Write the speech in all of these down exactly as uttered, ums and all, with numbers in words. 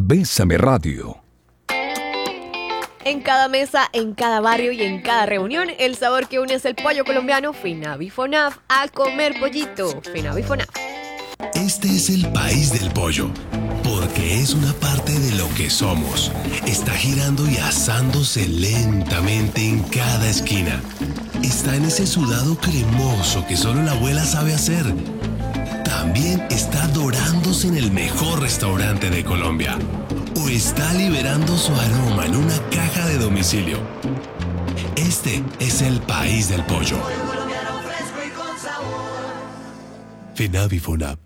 Bésame Radio. En cada mesa, en cada barrio y en cada reunión, el sabor que une es el pollo colombiano Finavifonaf. A comer pollito, Finavifonaf. Este es el país del pollo, porque es una parte de lo que somos. Está girando y asándose lentamente en cada esquina. Está en ese sudado cremoso que solo la abuela sabe hacer. También está dorándose en el mejor restaurante de Colombia. O está liberando su aroma en una caja de domicilio. Este es el país del pollo. Finavifonaf.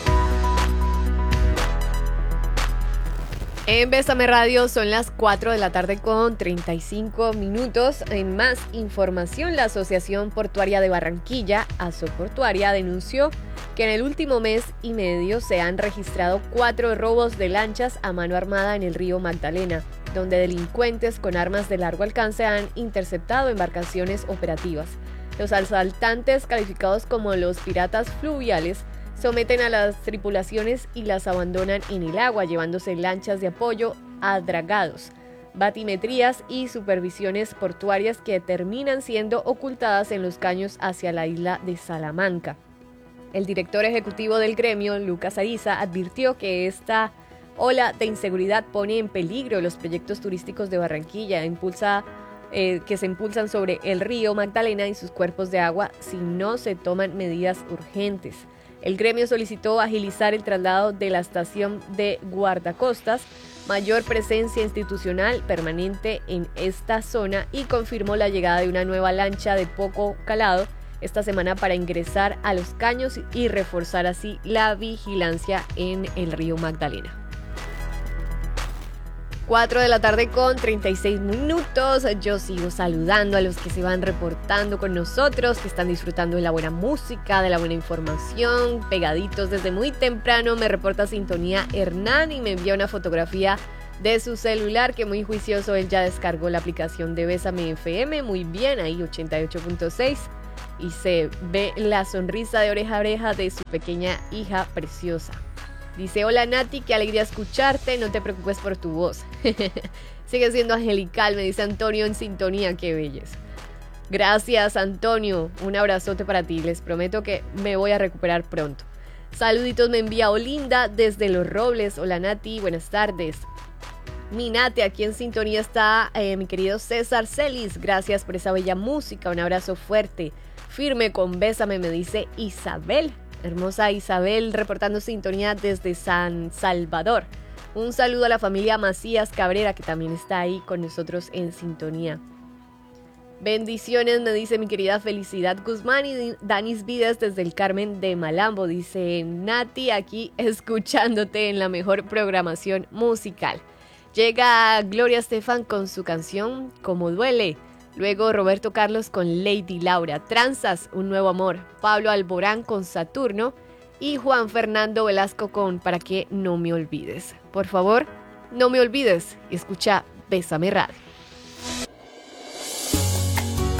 En Bésame Radio son las cuatro de la tarde con treinta y cinco minutos. En más información, la Asociación Portuaria de Barranquilla, Asoportuaria, denunció que en el último mes y medio se han registrado cuatro robos de lanchas a mano armada en el río Magdalena, donde delincuentes con armas de largo alcance han interceptado embarcaciones operativas. Los asaltantes, calificados como los piratas fluviales, someten a las tripulaciones y las abandonan en el agua, llevándose lanchas de apoyo a dragados, batimetrías y supervisiones portuarias que terminan siendo ocultadas en los caños hacia la isla de Salamanca. El director ejecutivo del gremio, Lucas Ariza, advirtió que esta ola de inseguridad pone en peligro los proyectos turísticos de Barranquilla, impulsa, eh, que se impulsan sobre el río Magdalena y sus cuerpos de agua si no se toman medidas urgentes. El gremio solicitó agilizar el traslado de la estación de guardacostas, mayor presencia institucional permanente en esta zona y confirmó la llegada de una nueva lancha de poco calado esta semana para ingresar a los caños y reforzar así la vigilancia en el río Magdalena. cuatro de la tarde con treinta y seis minutos. Yo sigo saludando a los que se van reportando con nosotros, que están disfrutando de la buena música, de la buena información, pegaditos desde muy temprano. Me reporta sintonía Hernán y me envía una fotografía de su celular, que muy juicioso él ya descargó la aplicación de Bésame F M. Muy bien, ahí ochenta y ocho punto seis. Y se ve la sonrisa de oreja a oreja de su pequeña hija preciosa. Dice: hola Nati, qué alegría escucharte, no te preocupes por tu voz. Sigue siendo angelical, me dice Antonio en sintonía, qué belleza. Gracias Antonio, un abrazote para ti, les prometo que me voy a recuperar pronto. Saluditos me envía Olinda desde Los Robles. Hola Nati, buenas tardes. Mi Nati, aquí en sintonía está eh, mi querido César Celis, gracias por esa bella música, un abrazo fuerte. Firme con Bésame, me dice Isabel. Hermosa Isabel, reportando sintonía desde San Salvador. Un saludo a la familia Macías Cabrera, que también está ahí con nosotros en sintonía. Bendiciones, me dice mi querida Felicidad Guzmán, y Danis Vidas desde el Carmen de Malambo. Dice: Nati, aquí escuchándote en la mejor programación musical. Llega Gloria Estefan con su canción Como Duele. Luego Roberto Carlos con Lady Laura, Tranzas, Un Nuevo Amor, Pablo Alborán con Saturno y Juan Fernando Velasco con Para que no me olvides. Por favor, no me olvides y escucha Bésame Radio.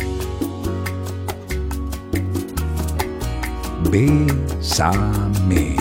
Bésame.